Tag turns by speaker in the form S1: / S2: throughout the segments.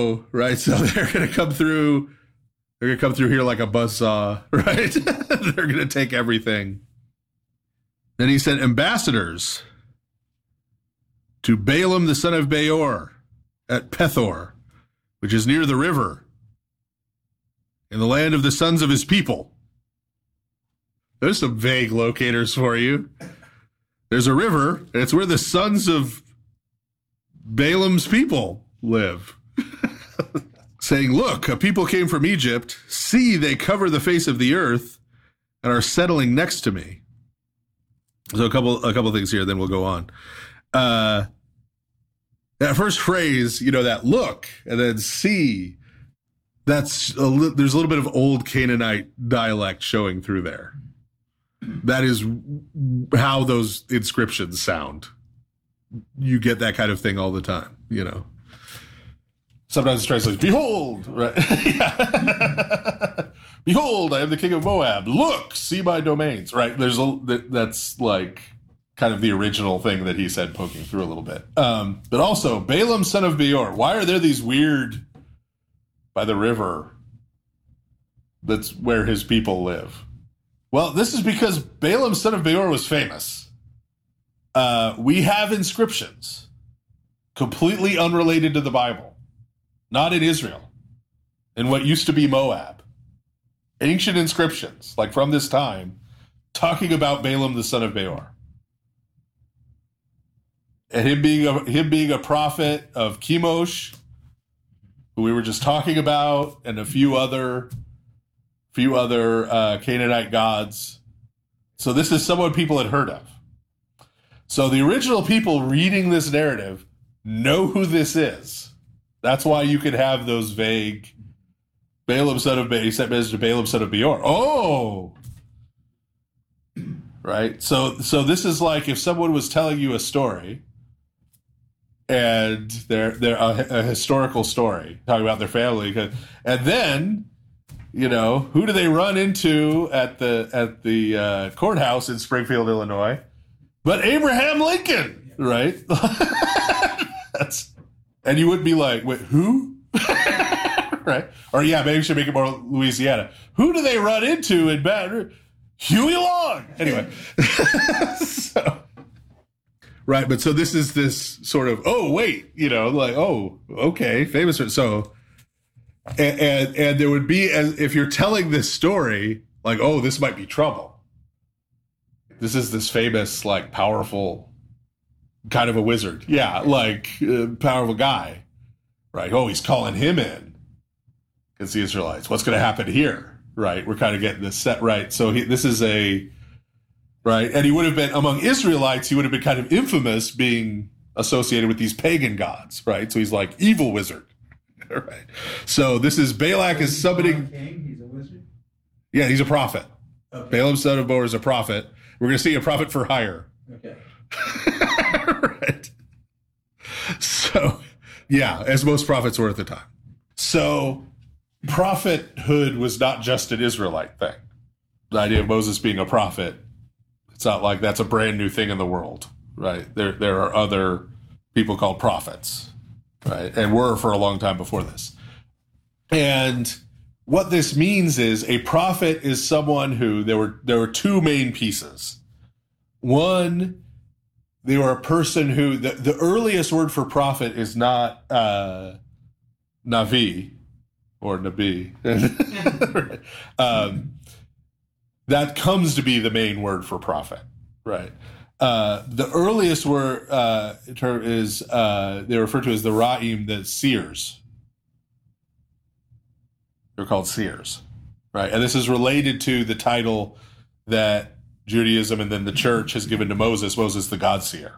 S1: so, right? So they're going to come through. They're going to come through here like a buzzsaw, right? They're going to take everything. Then he sent ambassadors to Balaam the son of Beor at Pethor, which is near the river, in the land of the sons of his people. There's some vague locators for you. There's a river, and it's where the sons of Balaam's people live. Saying, look, a people came from Egypt. See, they cover the face of the earth and are settling next to me. So a couple things here, then we'll go on. That first phrase, that look and then see, there's a little bit of old Canaanite dialect showing through there. That is how those inscriptions sound. You get that kind of thing all the time, Sometimes it's translated, behold, right? Behold, I am the king of Moab. Look, see my domains, right? That's like kind of the original thing that he said, poking through a little bit. But also, Balaam, son of Beor. Why are there these weird, by the river, that's where his people live? Well, this is because Balaam, son of Beor, was famous. We have inscriptions completely unrelated to the Bible. Not in Israel, in what used to be Moab. Ancient inscriptions, like from this time, talking about Balaam the son of Beor. And him being a prophet of Chemosh, who we were just talking about, and a few other Canaanite gods. So this is someone people had heard of. So the original people reading this narrative know who this is. That's why you could have those vague Balaam son of Beor, he sent message to Balaam son of Beor. Oh! Right? So this is like if someone was telling you a story, and they're a historical story, talking about their family, and then, who do they run into at the courthouse in Springfield, Illinois? But Abraham Lincoln, right? And you would be like, wait, who? Right? Or maybe we should make it more Louisiana. Who do they run into in Baton? Huey Long. Anyway. Right, but so this is this sort of, oh, wait, oh, okay, famous. So, and there would be, as if you're telling this story, like, oh, this might be trouble. This is this famous, like, powerful kind of a wizard. Yeah, like powerful guy, right? Oh, he's calling him in against the Israelites. What's going to happen here, right? We're kind of getting this set right. So this is right? And he would have been, among Israelites, he would have been kind of infamous being associated with these pagan gods, right? So he's like evil wizard, right? So this is Balak is summoning.
S2: He's a wizard?
S1: Yeah, he's a prophet.
S2: Okay.
S1: Balaam son of Beor is a prophet. We're going to see a prophet for hire.
S2: Okay.
S1: Right. So, yeah, as most prophets were at the time. So, prophethood was not just an Israelite thing. The idea of Moses being a prophet, it's not like that's a brand new thing in the world, right? There are other people called prophets, right? And were for a long time before this. And what this means is a prophet is someone who there were two main pieces. One, they were a person who the earliest word for prophet is not Navi or Nabi. That comes to be the main word for prophet, right? The earliest word term is they refer to as the Ra'im, the seers. They're called seers, right? And this is related to the title that Judaism and then the church has given to Moses the God-seer.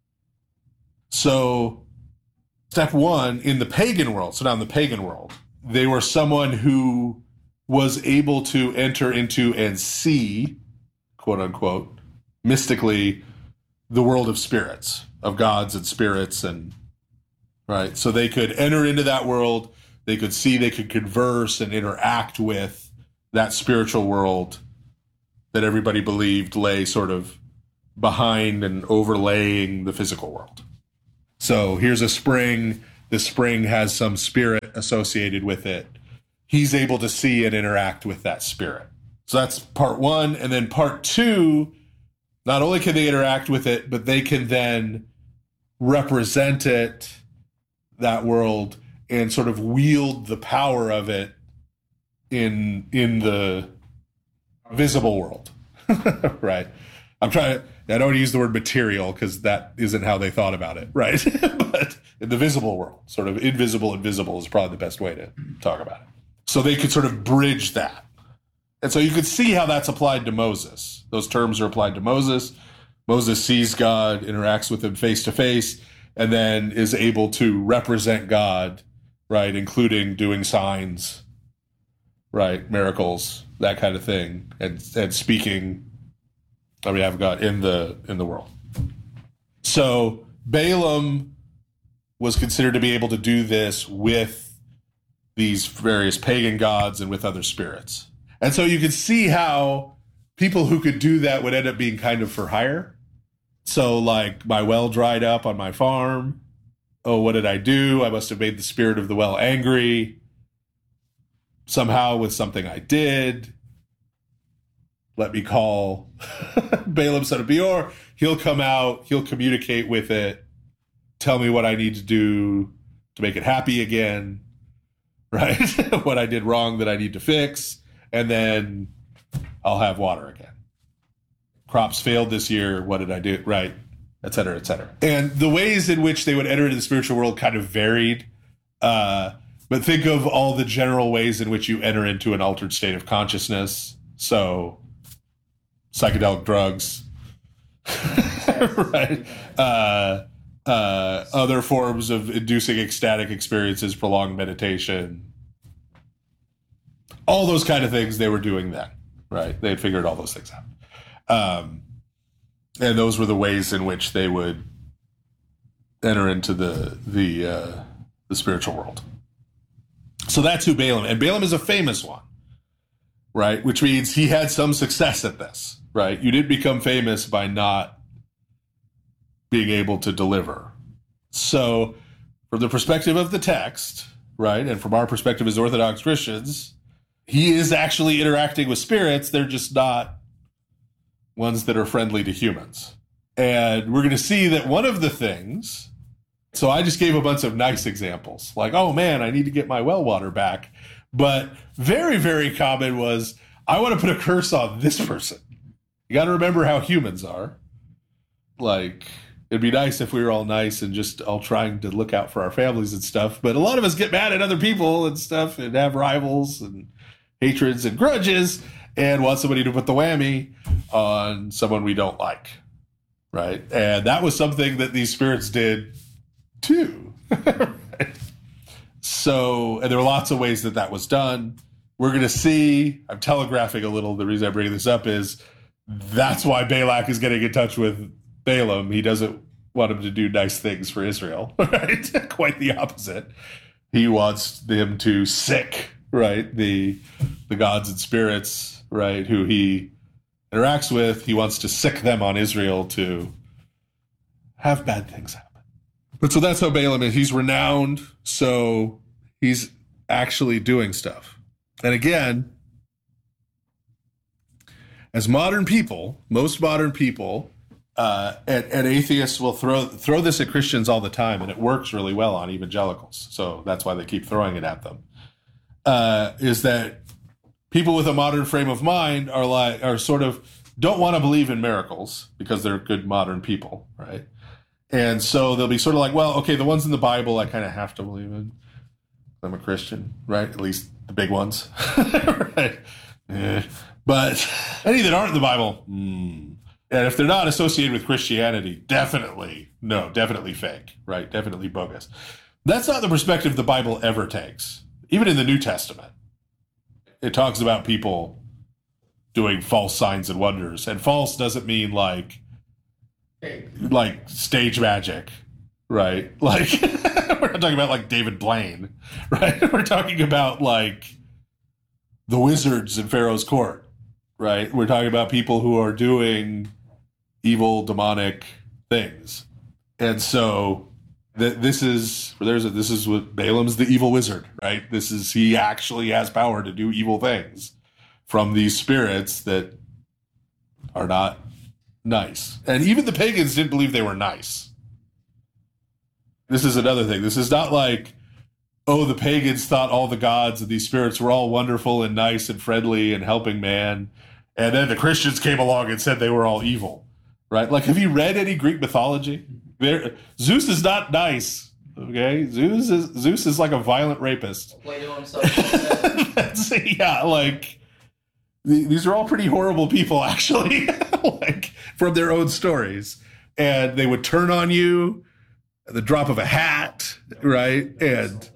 S1: So step one, in the pagan world, so now in the pagan world, they were someone who was able to enter into and see, quote unquote, mystically, the world of spirits, of gods and spirits, and right? So they could enter into that world, they could see, they could converse and interact with that spiritual world that everybody believed lay sort of behind and overlaying the physical world. So here's a spring. The spring has some spirit spirit associated with it, he's able to see and interact with that spirit. So that's part one. And then part two, not only can they interact with it, but they can then represent it, that world, and sort of wield the power of it in the visible world. Right. I don't want to use the word material because that isn't how they thought about it, right? But in the visible world, sort of invisible and visible is probably the best way to talk about it. So they could sort of bridge that. And so you could see how that's applied to Moses. Those terms are applied to Moses. Moses sees God, interacts with him face to face, and then is able to represent God, right, including doing signs, right, miracles, that kind of thing, and speaking on behalf of God in the world. So Balaam was considered to be able to do this with these various pagan gods and with other spirits. And so you could see how people who could do that would end up being kind of for hire. So like, my well dried up on my farm. Oh, what did I do? I must have made the spirit of the well angry somehow with something I did. Let me call Balaam, son of Beor. He'll come out. He'll communicate with it. Tell me what I need to do to make it happy again, right? What I did wrong that I need to fix. And then I'll have water again. Crops failed this year. What did I do? Right. Et cetera, et cetera. And the ways in which they would enter into the spiritual world kind of varied. But think of all the general ways in which you enter into an altered state of consciousness. So psychedelic drugs, right? Other forms of inducing ecstatic experiences, prolonged meditation, all those kind of things they were doing then, right? They had figured all those things out. And those were the ways in which they would enter into the spiritual world. So that's who Balaam, and Balaam is a famous one, right? Which means he had some success at this, right? You didn't become famous by not being able to deliver. So from the perspective of the text, right, and from our perspective as Orthodox Christians, he is actually interacting with spirits. They're just not ones that are friendly to humans. And we're going to see that one of the things, so I just gave a bunch of nice examples, like, oh man, I need to get my well water back. But very, very common was, I want to put a curse on this person. You got to remember how humans are. Like, it'd be nice if we were all nice and just all trying to look out for our families and stuff. But a lot of us get mad at other people and stuff and have rivals and hatreds and grudges and want somebody to put the whammy on someone we don't like, right? And that was something that these spirits did too. Right? So, and there are lots of ways that that was done. We're going to see, I'm telegraphing a little, the reason I bring this up is that's why Balak is getting in touch with Balaam. He doesn't want him to do nice things for Israel, right? Quite the opposite. He wants them to sick, right? The gods and spirits, right, who he interacts with. He wants to sick them on Israel to have bad things happen. But so that's how Balaam is. He's renowned, so he's actually doing stuff. And again, as modern people, most modern people, and atheists will throw this at Christians all the time, and it works really well on evangelicals. So that's why they keep throwing it at them. Is that people with a modern frame of mind are sort of don't want to believe in miracles because they're good modern people, right? And so they'll be sort of like, well, okay, the ones in the Bible I kind of have to believe in. I'm a Christian, right? At least the big ones, right? But any that aren't in the Bible, and if they're not associated with Christianity, definitely fake, right? Definitely bogus. That's not the perspective the Bible ever takes. Even in the New Testament, it talks about people doing false signs and wonders. And false doesn't mean like stage magic, right? Like, we're not talking about like David Blaine, right? We're talking about like the wizards in Pharaoh's court, right? We're talking about people who are doing evil, demonic things. And so This is what Balaam's the evil wizard, right? He actually has power to do evil things from these spirits that are not nice. And even the pagans didn't believe they were nice. This is another thing. This is not like, oh, the pagans thought all the gods and these spirits were all wonderful and nice and friendly and helping man. And then the Christians came along and said they were all evil, right? Like, have you read any Greek mythology? Zeus is not nice, okay? Zeus is like a violent rapist.
S2: Plato himself.
S1: Yeah, like, these are all pretty horrible people, actually, like, from their own stories. And they would turn on you at the drop of a hat, right? And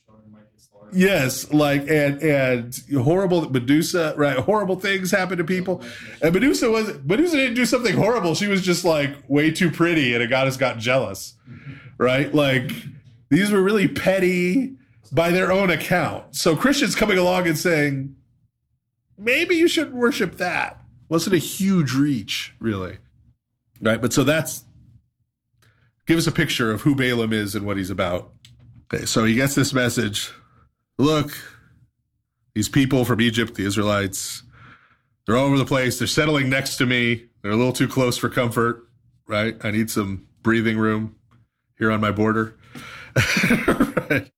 S1: yes, like, and horrible Medusa, right? Horrible things happen to people. And Medusa didn't do something horrible. She was just like way too pretty, and a goddess got jealous, right? Like, these were really petty by their own account. So Christians coming along and saying, maybe you shouldn't worship that, wasn't a huge reach, really, right? But so give us a picture of who Balaam is and what he's about. Okay, so he gets this message. Look, these people from Egypt, the Israelites, they're all over the place. They're settling next to me. They're a little too close for comfort, right? I need some breathing room here on my border. Right.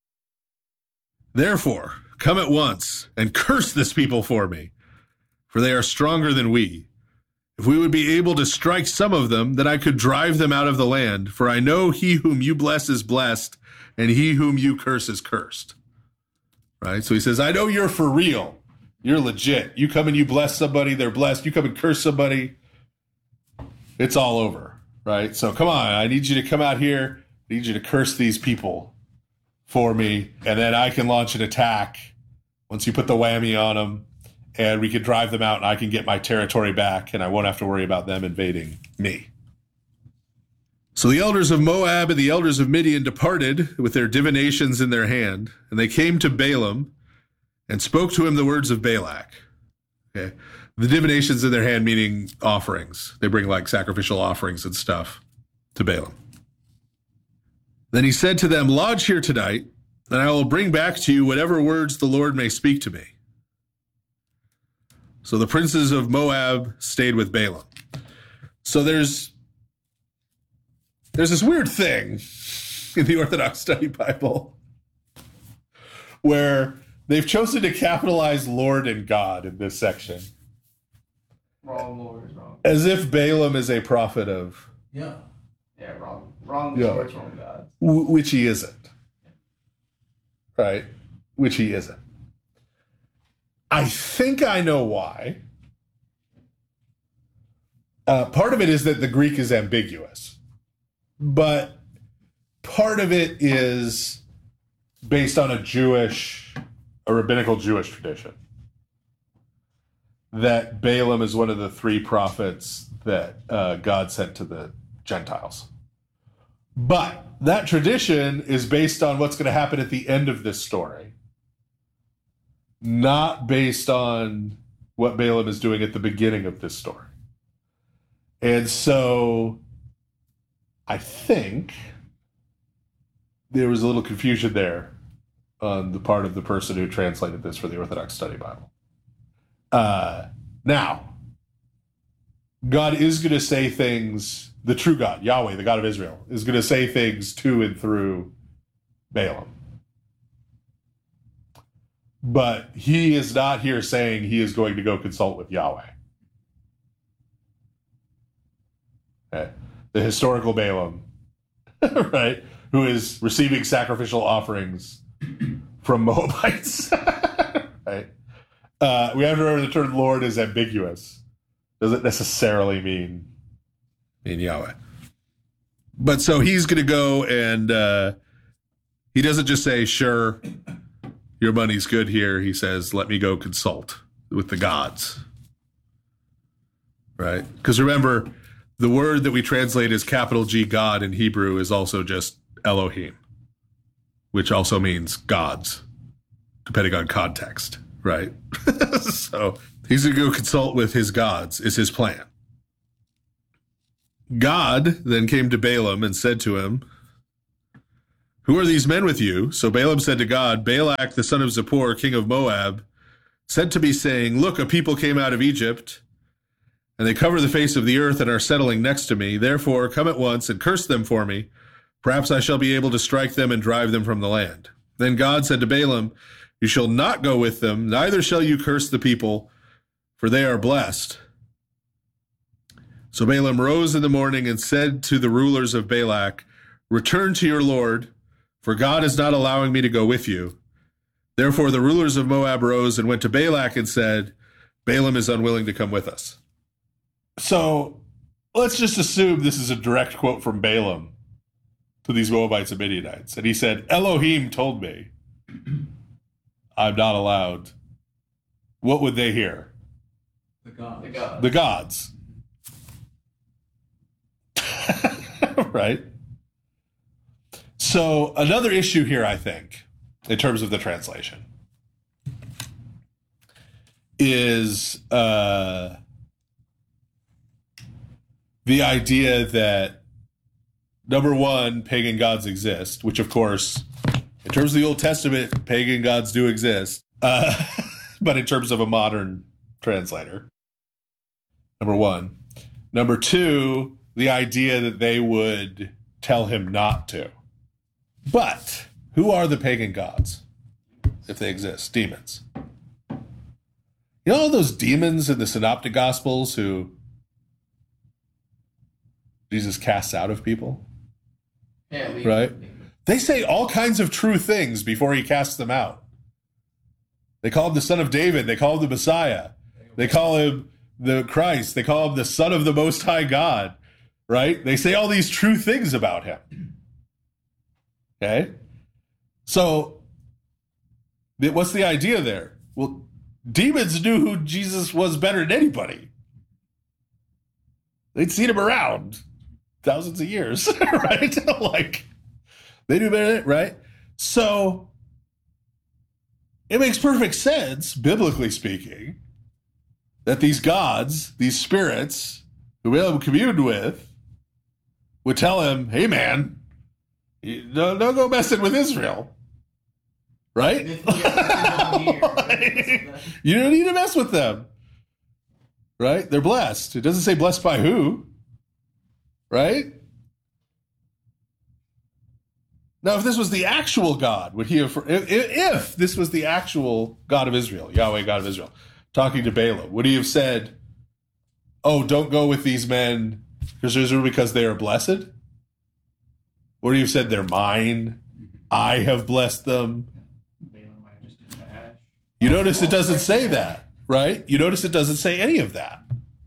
S1: Therefore, come at once and curse this people for me, for they are stronger than we. If we would be able to strike some of them, then I could drive them out of the land. For I know he whom you bless is blessed, and he whom you curse is cursed. Right? So he says, I know you're for real. You're legit. You come and you bless somebody, they're blessed. You come and curse somebody, it's all over. Right? So come on, I need you to come out here. I need you to curse these people for me, and then I can launch an attack once you put the whammy on them, and we can drive them out, and I can get my territory back, and I won't have to worry about them invading me. So the elders of Moab and the elders of Midian departed with their divinations in their hand, and they came to Balaam and spoke to him the words of Balak. Okay. The divinations in their hand meaning offerings. They bring like sacrificial offerings and stuff to Balaam. Then he said to them, lodge here tonight, and I will bring back to you whatever words the Lord may speak to me. So the princes of Moab stayed with Balaam. So there's this weird thing in the Orthodox Study Bible where they've chosen to capitalize Lord and God in this section.
S2: Wrong Lord is wrong.
S1: As if Balaam is a prophet of...
S2: Yeah, wrong. Wrong Lord, wrong God.
S1: Which he isn't. Right? Which he isn't. I think I know why. Part of it is that the Greek is ambiguous. But part of it is based on a rabbinical Jewish tradition. That Balaam is one of the three prophets that God sent to the Gentiles. But that tradition is based on what's going to happen at the end of this story. Not based on what Balaam is doing at the beginning of this story. And so I think there was a little confusion there on the part of the person who translated this for the Orthodox Study Bible. Now, God is going to say things, the true God, Yahweh, the God of Israel, is going to say things to and through Balaam. But he is not here saying he is going to go consult with Yahweh. Okay. The historical Balaam, right, who is receiving sacrificial offerings from Moabites. Right? We have to remember the term Lord is ambiguous. Doesn't necessarily mean Yahweh. But so he's going to go and he doesn't just say, sure, your money's good here. He says, let me go consult with the gods. Right? Because remember, the word that we translate as capital G God in Hebrew is also just Elohim, which also means gods, depending on context, right? So he's going to go consult with his gods, is his plan. God then came to Balaam and said to him, Who are these men with you? So Balaam said to God, Balak, the son of Zippor, king of Moab, said to me, saying, look, a people came out of Egypt, and they cover the face of the earth and are settling next to me. Therefore, come at once and curse them for me. Perhaps I shall be able to strike them and drive them from the land. Then God said to Balaam, you shall not go with them, neither shall you curse the people, for they are blessed. So Balaam rose in the morning and said to the rulers of Balak, return to your Lord, for God is not allowing me to go with you. Therefore the rulers of Moab rose and went to Balak and said, Balaam is unwilling to come with us. So let's just assume this is a direct quote from Balaam to these Moabites and Midianites. And he said, Elohim told me I'm not allowed. What would they hear?
S2: The gods.
S1: The gods. Right? So another issue here, I think, in terms of the translation, is the idea that, number one, pagan gods exist, which, of course, in terms of the Old Testament, pagan gods do exist, but in terms of a modern translator, number one. Number two, the idea that they would tell him not to. But who are the pagan gods, if they exist? Demons. You know all those demons in the Synoptic Gospels who Jesus casts out of people?
S2: Yeah,
S1: right? They say all kinds of true things before he casts them out. They call him the Son of David. They call him the Messiah. They call him the Christ. They call him the Son of the Most High God, right? They say all these true things about him. Okay? So, what's the idea there? Well, demons knew who Jesus was better than anybody. They'd seen him around thousands of years, right? Like, they knew better, right? So, it makes perfect sense, biblically speaking, that these gods, these spirits, who Balaam communed with, would tell him, hey, man, don't go messing with Israel. Right? You don't need to mess with them. Right? They're blessed. It doesn't say blessed by who. Right? Now, if this was the actual God, would he have, if this was the actual God of Israel, Yahweh, God of Israel, talking to Balaam, would he have said, oh, don't go with these men because they are blessed? Or do you have said they're mine? I have blessed them. You notice it doesn't say that, right? You notice it doesn't say any of that,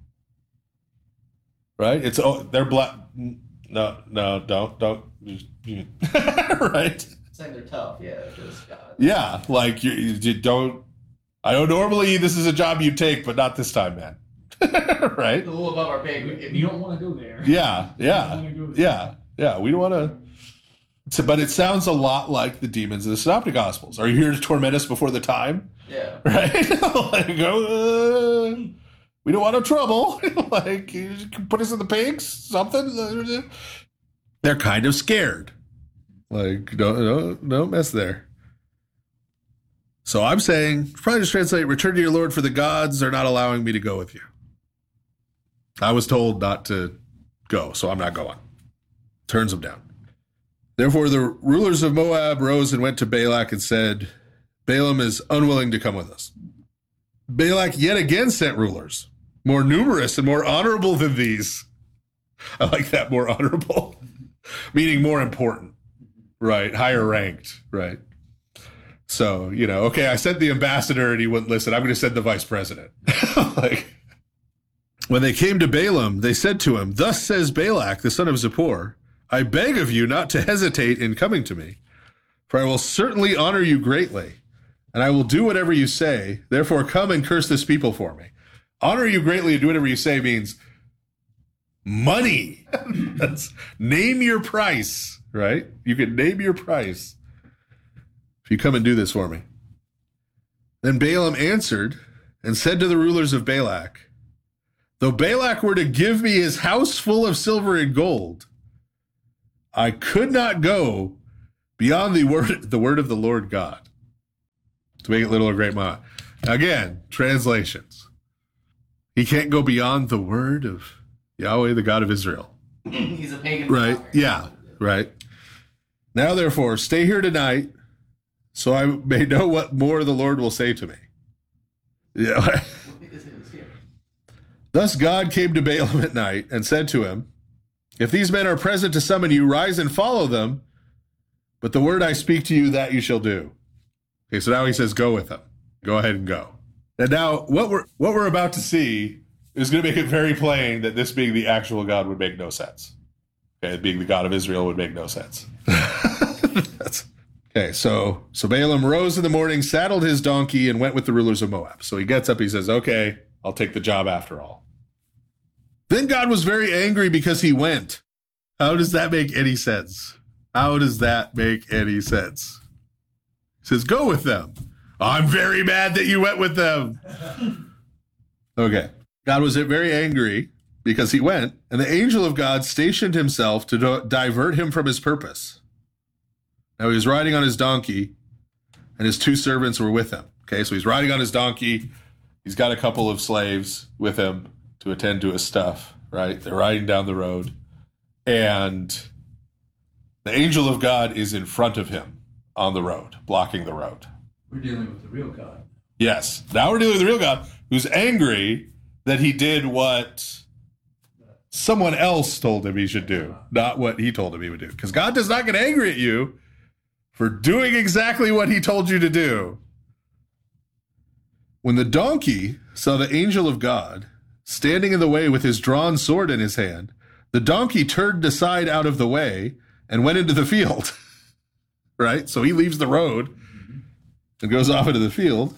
S1: right? It's they're black. No, don't. Right?
S2: Saying they're tough, yeah.
S1: Yeah, like you don't. I know normally this is a job you take, but not this time, man. Right?
S2: It's a little above our pay.
S3: If you don't want to go there.
S1: Yeah. We don't want to. But it sounds a lot like the demons of the Synoptic Gospels. Are you here to torment us before the time?
S2: Yeah.
S1: Right? Like, we don't want no trouble. Like, you can put us in the pigs, something. They're kind of scared. Like, don't mess there. So I'm saying, probably just translate, return to your Lord, for the gods are not allowing me to go with you. I was told not to go, so I'm not going. Turns them down. Therefore, the rulers of Moab rose and went to Balak and said, Balaam is unwilling to come with us. Balak yet again sent rulers, more numerous and more honorable than these. I like that, more honorable, meaning more important, right? Higher ranked, right? So, okay, I sent the ambassador and he wouldn't listen. I'm going to send the vice president. When they came to Balaam, they said to him, thus says Balak, the son of Zippor, I beg of you not to hesitate in coming to me, for I will certainly honor you greatly, and I will do whatever you say. Therefore, come and curse this people for me. Honor you greatly and do whatever you say means money. That's name your price, right? You can name your price if you come and do this for me. Then Balaam answered and said to the rulers of Balak, though Balak were to give me his house full of silver and gold, I could not go beyond the word of the Lord God, to make it little or great mountain. Again, translations. He can't go beyond the word of Yahweh, the God of Israel.
S2: He's a pagan.
S1: Right. Yeah. Right. Now, therefore, stay here tonight, so I may know what more the Lord will say to me. Yeah. Thus God came to Balaam at night and said to him, if these men are present to summon you, rise and follow them. But the word I speak to you, that you shall do. Okay, so now he says, go with them. Go ahead and go. And now what we're about to see is going to make it very plain that this being the actual God would make no sense. Okay, being the God of Israel would make no sense. Okay, so Balaam rose in the morning, saddled his donkey, and went with the rulers of Moab. So he gets up, he says, okay, I'll take the job after all. Then God was very angry because he went. How does that make any sense? How does that make any sense? He says, go with them. I'm very mad that you went with them. Okay. God was very angry because he went, and the angel of God stationed himself to divert him from his purpose. Now he was riding on his donkey, and his two servants were with him. Okay, so he's riding on his donkey. He's got a couple of slaves with him to attend to his stuff, right? They're riding down the road, and the angel of God is in front of him on the road, blocking the road.
S3: We're dealing with the real God.
S1: Yes. Now we're dealing with the real God who's angry that he did what someone else told him he should do, not what he told him he would do. Because God does not get angry at you for doing exactly what he told you to do. When the donkey saw the angel of God standing in the way with his drawn sword in his hand, the donkey turned aside out of the way and went into the field. Right? So he leaves the road and goes off into the field.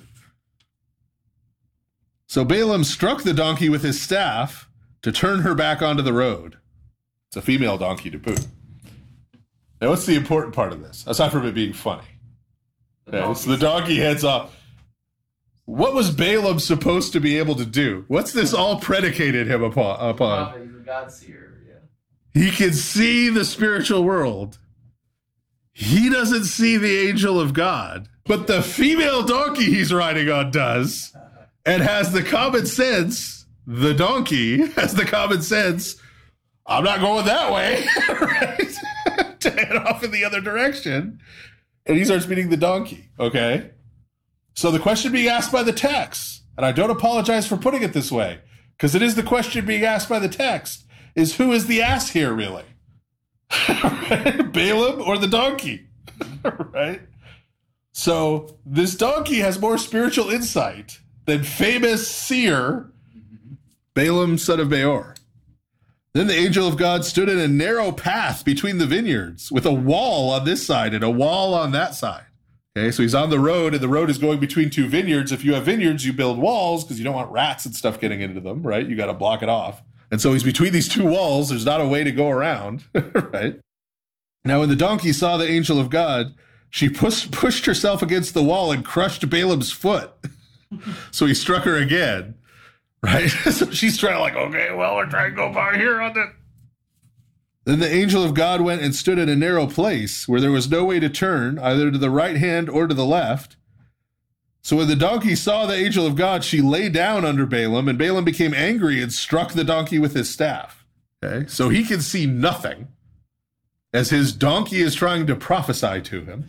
S1: So Balaam struck the donkey with his staff to turn her back onto the road. It's a female donkey to boot. Now, what's the important part of this? Aside from it being funny. Okay, so the donkey heads off. What was Balaam supposed to be able to do? What's this all predicated him upon?
S2: He's a God-seer, yeah.
S1: He can see the spiritual world. He doesn't see the angel of God, but the female donkey he's riding on does, and has the common sense. The donkey has the common sense. I'm not going that way, right? To head off in the other direction. And he starts beating the donkey, okay? So the question being asked by the text, and I don't apologize for putting it this way, because it is the question being asked by the text, is who is the ass here, really? Right? Balaam or the donkey? Right? So this donkey has more spiritual insight than famous seer Balaam, son of Beor. Then the angel of God stood in a narrow path between the vineyards with a wall on this side and a wall on that side. Okay, so he's on the road, and the road is going between two vineyards. If you have vineyards, you build walls because you don't want rats and stuff getting into them, right? You got to block it off. And so he's between these two walls. There's not a way to go around, right? Now, when the donkey saw the angel of God, she pushed herself against the wall and crushed Balaam's foot. So he struck her again, right? So she's trying to okay, well, we're trying to go by here on the... Then the angel of God went and stood in a narrow place where there was no way to turn, either to the right hand or to the left. So when the donkey saw the angel of God, she lay down under Balaam, and Balaam became angry and struck the donkey with his staff. Okay, so he can see nothing as his donkey is trying to prophesy to him.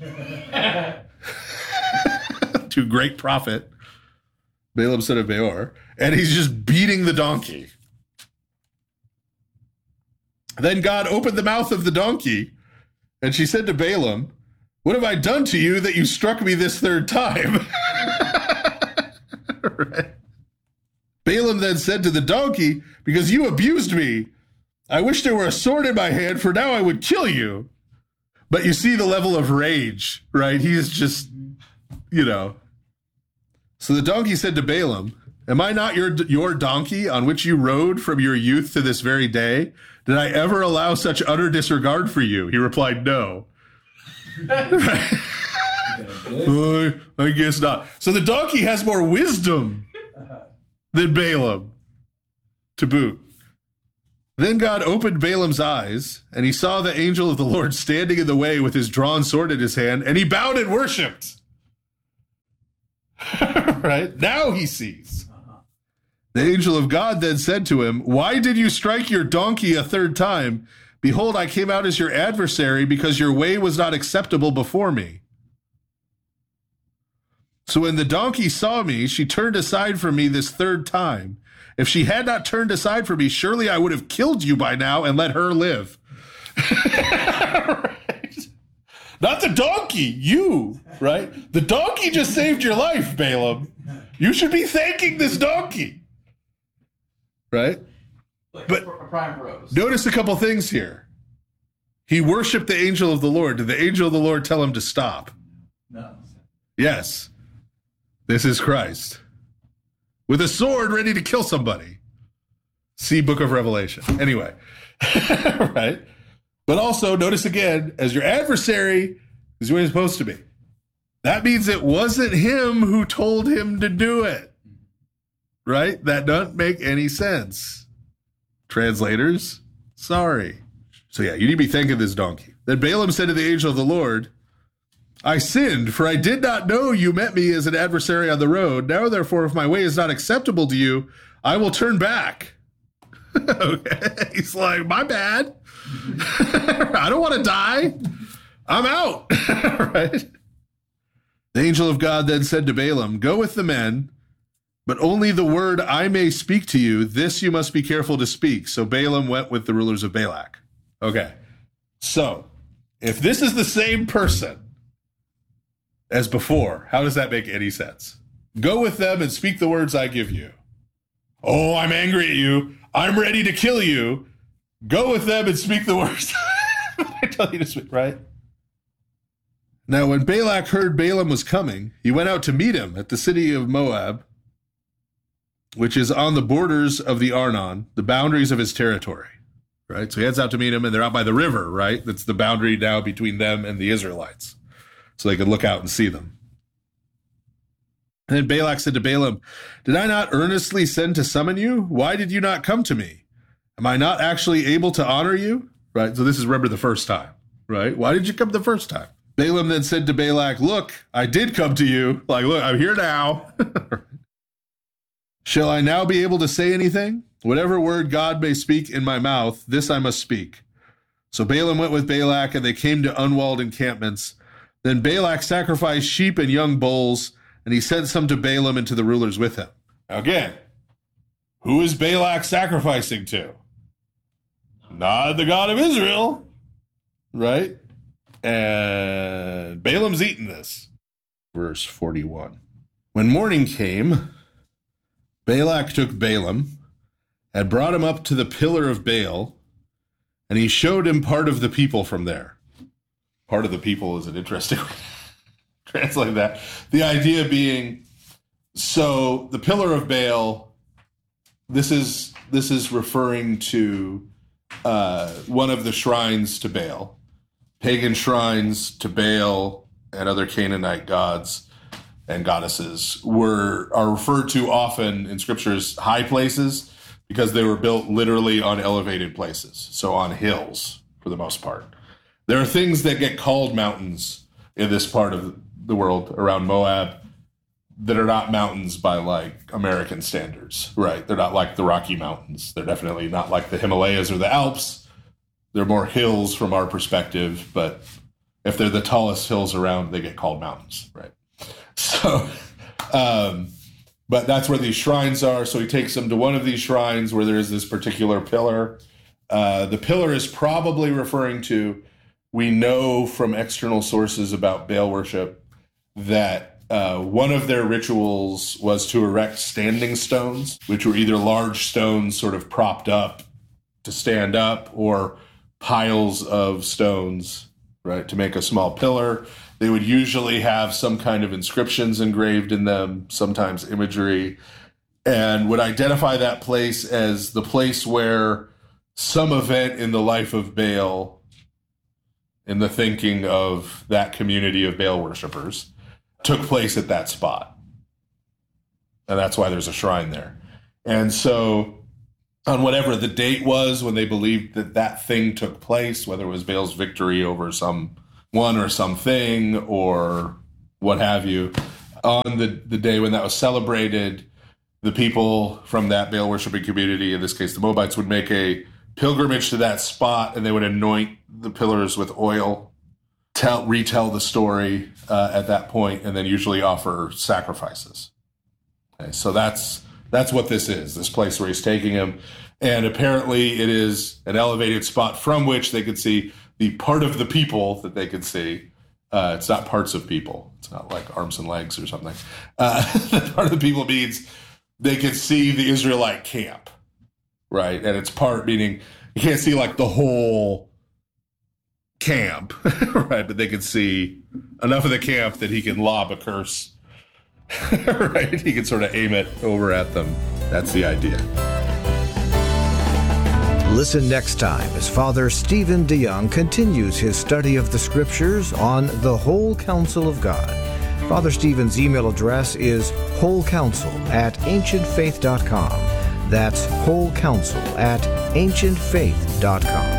S1: To great prophet, Balaam, son of Beor, and he's just beating the donkey. Then God opened the mouth of the donkey, and she said to Balaam, "What have I done to you that you struck me this third time?" Right. Balaam then said to the donkey, "Because you abused me, I wish there were a sword in my hand, for now I would kill you." But you see the level of rage, right? He's just, So the donkey said to Balaam, "Am I not your donkey on which you rode from your youth to this very day? Did I ever allow such utter disregard for you?" He replied, "No." Right? I guess not. So the donkey has more wisdom than Balaam, to boot. Then God opened Balaam's eyes, and he saw the angel of the Lord standing in the way with his drawn sword in his hand, and he bowed and worshipped. Right? Now he sees. The angel of God then said to him, "Why did you strike your donkey a third time? Behold, I came out as your adversary because your way was not acceptable before me." So when the donkey saw me, she turned aside from me this third time. If she had not turned aside from me, surely I would have killed you by now and let her live. Right? Not the donkey, you, right? The donkey just saved your life, Balaam. You should be thanking this donkey. Right?
S2: Like
S1: But
S2: a prime rose.
S1: notice a couple things here. He worshiped the angel of the Lord. Did the angel of the Lord tell him to stop?
S3: No.
S1: Yes. This is Christ. With a sword ready to kill somebody. See Book of Revelation. Anyway. Right? But also, notice again, as your adversary is where he's supposed to be. That means it wasn't him who told him to do it. Right? That doesn't make any sense. Translators, sorry. So yeah, you need to be thanking this donkey. Then Balaam said to the angel of the Lord, "I sinned, for I did not know you met me as an adversary on the road. Now, therefore, if my way is not acceptable to you, I will turn back." Okay. He's like, my bad. I don't want to die. I'm out. Right? The angel of God then said to Balaam, "Go with the men, but only the word I may speak to you, this you must be careful to speak." So Balaam went with the rulers of Balak. Okay. So, if this is the same person as before, how does that make any sense? Go with them and speak the words I give you. Oh, I'm angry at you. I'm ready to kill you. Go with them and speak the words I tell you to speak, right? Now, when Balak heard Balaam was coming, he went out to meet him at the city of Moab, which is on the borders of the Arnon, the boundaries of his territory, right? So he heads out to meet him, and they're out by the river, right? That's the boundary now between them and the Israelites, so they could look out and see them. And then Balak said to Balaam, "Did I not earnestly send to summon you? Why did you not come to me? Am I not actually able to honor you?" Right? So this is, remember, the first time, right? Why did you come the first time? Balaam then said to Balak, "Look, I did come to you. Like, look, I'm here now." "Shall I now be able to say anything? Whatever word God may speak in my mouth, this I must speak." So Balaam went with Balak, and they came to unwalled encampments. Then Balak sacrificed sheep and young bulls, and he sent some to Balaam and to the rulers with him. Again, who is Balak sacrificing to? Not the God of Israel, right? And Balaam's eating this. Verse 41. When morning came, Balak took Balaam and brought him up to the pillar of Baal, and he showed him part of the people from there. Part of the people is an interesting way to translate that. The idea being, so the pillar of Baal, this is referring to one of the shrines to Baal. Pagan shrines to Baal and other Canaanite gods and goddesses are referred to often in scripture as high places because they were built literally on elevated places, so on hills for the most part. There are things that get called mountains in this part of the world around Moab that are not mountains by like American standards, right? They're not like the Rocky Mountains. They're definitely not like the Himalayas or the Alps. They're more hills from our perspective, but if they're the tallest hills around, they get called mountains, right? So, but that's where these shrines are. So he takes them to one of these shrines where there is this particular pillar. The pillar is probably referring to, we know from external sources about Baal worship that one of their rituals was to erect standing stones, which were either large stones sort of propped up to stand up or piles of stones, right, to make a small pillar. They would usually have some kind of inscriptions engraved in them, sometimes imagery, and would identify that place as the place where some event in the life of Baal, in the thinking of that community of Baal worshipers, took place at that spot. And that's why there's a shrine there. And so on whatever the date was when they believed that that thing took place, whether it was Baal's victory over someone or something or what have you. On the day when that was celebrated, the people from that Baal worshiping community, in this case the Moabites, would make a pilgrimage to that spot, and they would anoint the pillars with oil, retell the story at that point, and then usually offer sacrifices. Okay, so that's what this is, this place where he's taking him. And apparently it is an elevated spot from which they could see the part of the people that they could see. It's not parts of people. It's not like arms and legs or something. Part of the people means they could see the Israelite camp, right? And it's part meaning you can't see like the whole camp, right? But they can see enough of the camp that he can lob a curse, right? He can sort of aim it over at them. That's the idea.
S4: Listen next time as Father Stephen DeYoung continues his study of the Scriptures on the whole counsel of God. Father Stephen's email address is wholecounsel@ancientfaith.com. That's wholecounsel@ancientfaith.com.